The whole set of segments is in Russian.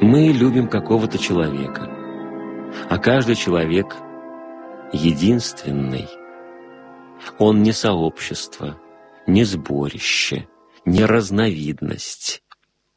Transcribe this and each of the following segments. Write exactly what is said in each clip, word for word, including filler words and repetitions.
Мы любим какого-то человека, а каждый человек единственный. Он не сообщество, не сборище, не разновидность.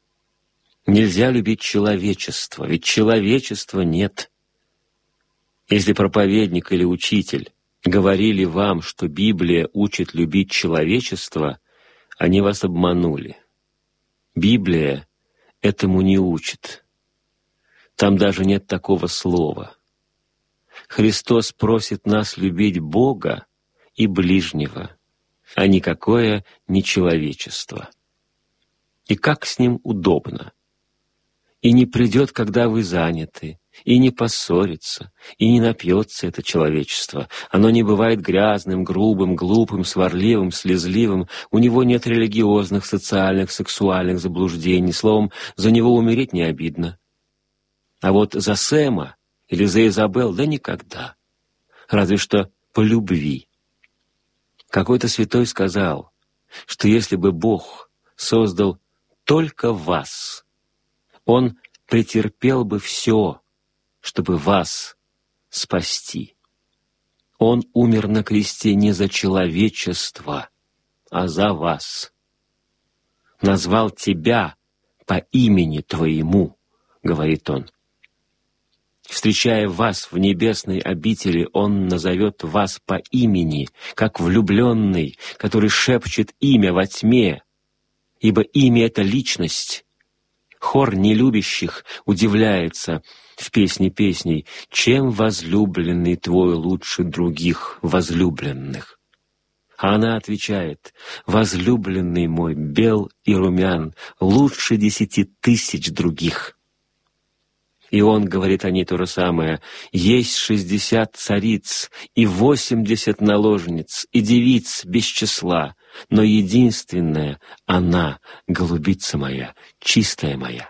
Нельзя любить человечество, ведь человечества нет. Если проповедник или учитель говорили вам, что Библия учит любить человечество, они вас обманули. Библия этому не учит. Там даже нет такого слова. Христос просит нас любить Бога и ближнего, а никакое не человечество. И как с ним удобно. И не придет, когда вы заняты, и не поссорится, и не напьется это человечество. Оно не бывает грязным, грубым, глупым, сварливым, слезливым. У него нет религиозных, социальных, сексуальных заблуждений. Словом, за него умереть не обидно. А вот за Сэма или за Изабел, да никогда. Разве что по любви. Какой-то святой сказал, что если бы Бог создал только вас, Он претерпел бы все, чтобы вас спасти. Он умер на кресте не за человечество, а за вас. Назвал тебя по имени твоему, говорит Он. Встречая вас в небесной обители, Он назовет вас по имени, как влюбленный, который шепчет имя во тьме, ибо имя — это личность. Хор нелюбящих удивляется в песне песней: «Чем возлюбленный твой лучше других возлюбленных?» А она отвечает: «Возлюбленный мой бел и румян, лучше десяти тысяч других». И он говорит о ней то же самое: «Есть шестьдесят цариц и восемьдесят наложниц, и девиц без числа, но единственная она, голубица моя, чистая моя».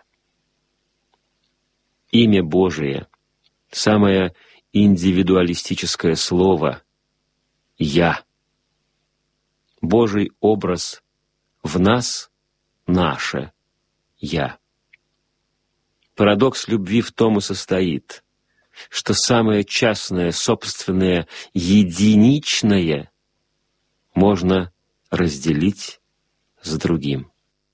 Имя Божие, самое индивидуалистическое слово «Я». Божий образ в нас — наше «Я». Парадокс любви в том и состоит, что самое частное, собственное, единичное можно разделить с другим.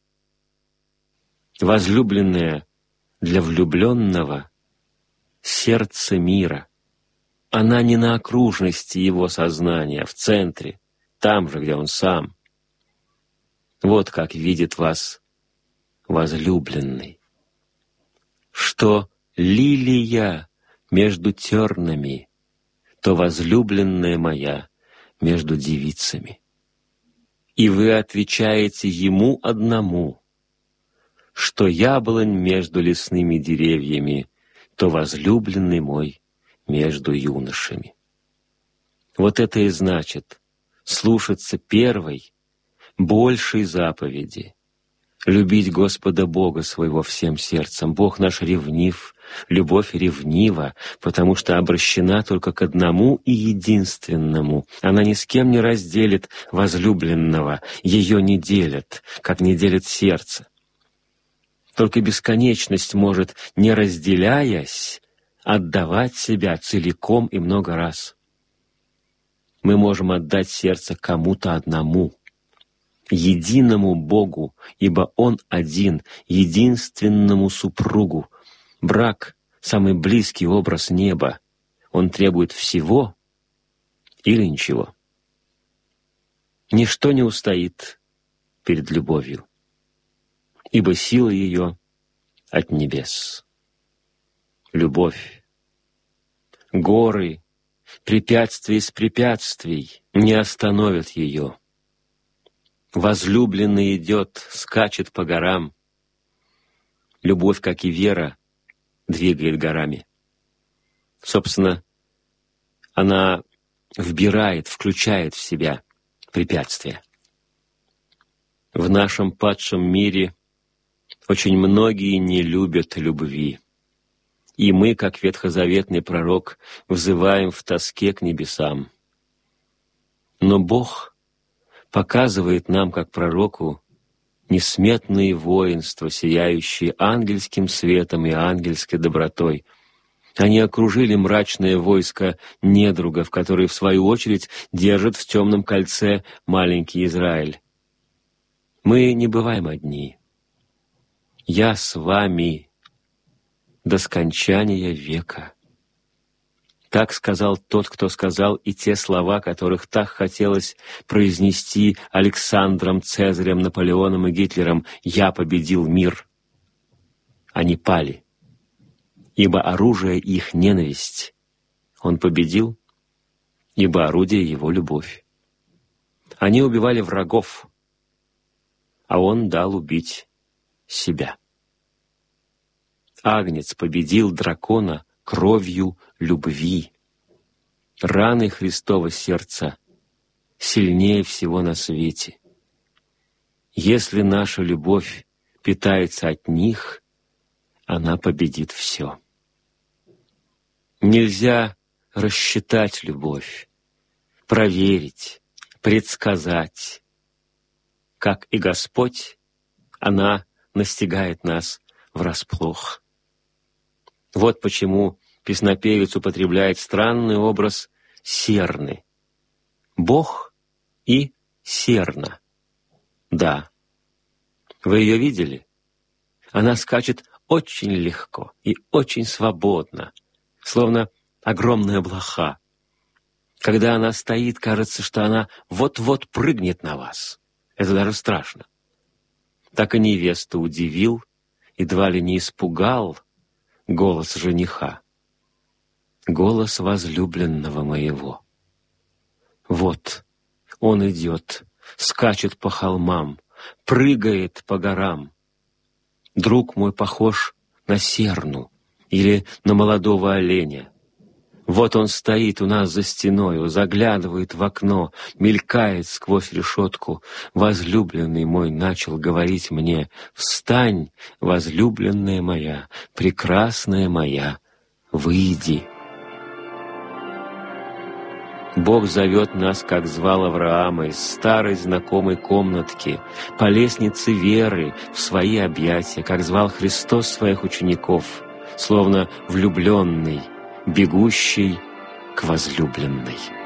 Возлюбленное для влюбленного — сердце мира. Она не на окружности его сознания, а в центре, там же, где он сам. Вот как видит вас возлюбленный. Что лилия между тернами, то возлюбленная моя между девицами. И вы отвечаете ему одному, что яблонь между лесными деревьями, то возлюбленный мой между юношами. Вот это и значит слушаться первой, большей заповеди. Любить Господа Бога своего всем сердцем. Бог наш ревнив, любовь ревнива, потому что обращена только к одному и единственному. Она ни с кем не разделит возлюбленного, ее не делят, как не делит сердце. Только бесконечность может, не разделяясь, отдавать себя целиком и много раз. Мы можем отдать сердце кому-то одному, единому Богу, ибо Он один, единственному супругу. Брак — самый близкий образ неба. Он требует всего или ничего. Ничто не устоит перед любовью, ибо сила ее от небес. Любовь. Горы, препятствия из препятствий не остановят ее. Возлюбленный идет, скачет по горам. Любовь, как и вера, двигает горами. Собственно, она вбирает, включает в себя препятствия. В нашем падшем мире очень многие не любят любви. И мы, как ветхозаветный пророк, взываем в тоске к небесам. Но Бог показывает нам, как пророку, несметные воинства, сияющие ангельским светом и ангельской добротой. Они окружили мрачное войско недругов, которые, в свою очередь, держат в темном кольце маленький Израиль. Мы не бываем одни. Я с вами до скончания века. Так сказал тот, кто сказал и те слова, которых так хотелось произнести Александром, Цезарем, Наполеоном и Гитлером: «Я победил мир». Они пали, ибо оружие их — ненависть. Он победил, ибо орудие его — любовь. Они убивали врагов, а он дал убить себя. Агнец победил дракона кровью любви. Раны Христова сердца сильнее всего на свете. Если наша любовь питается от них, она победит все. Нельзя рассчитать любовь, проверить, предсказать. Как и Господь, она настигает нас врасплох. Вот почему песнопевец употребляет странный образ серны. Бог и серна. Да. Вы ее видели? Она скачет очень легко и очень свободно, словно огромная блоха. Когда она стоит, кажется, что она вот-вот прыгнет на вас. Это даже страшно. Так и невесту удивил, едва ли не испугал голос жениха. Голос возлюбленного моего. Вот он идет, скачет по холмам, прыгает по горам. Друг мой похож на серну или на молодого оленя. Вот он стоит у нас за стеною, заглядывает в окно, мелькает сквозь решетку. Возлюбленный мой начал говорить мне: «Встань, возлюбленная моя, прекрасная моя, выйди». Бог зовет нас, как звал Авраама, из старой знакомой комнатки, по лестнице веры в свои объятия, как звал Христос своих учеников, словно влюбленный, бегущий к возлюбленной.